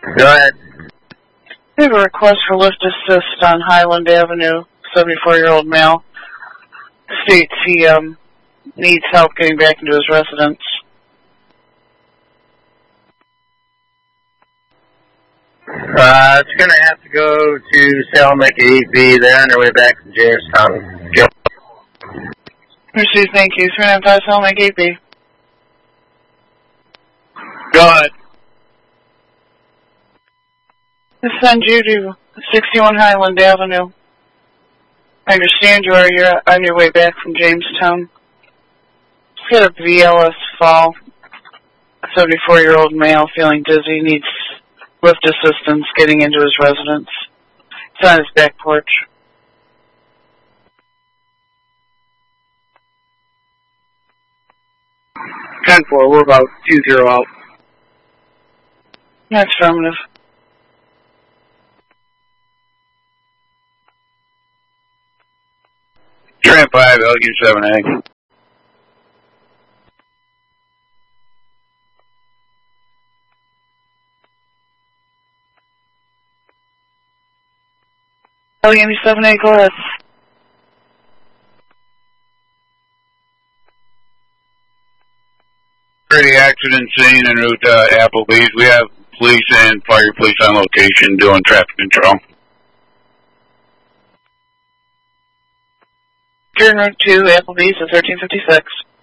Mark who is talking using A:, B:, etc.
A: Go ahead.
B: We have a request for lift assist on Highland Avenue, 74-year-old male. States he needs help getting back into his residence.
A: It's going to have to go to Salemic 8B. They're on their way back from Jamestown.
B: Received, thank you. 395 Salemic 8B.
A: Go ahead.
B: To send you to 61 Highland Avenue. I understand you're on your way back from Jamestown. He's got a VLS fall. A 74-year-old male feeling dizzy, needs lift assistance getting into his residence. It's on his back porch.
A: 10-4, we're about 2-0 out.
B: That's affirmative.
A: Tram 5, LU7A.
B: LU7A, go ahead.
A: Pretty accident scene en route to Applebee's. We have police and fire police on location doing traffic control.
B: Turn route to Applebee's at 1356.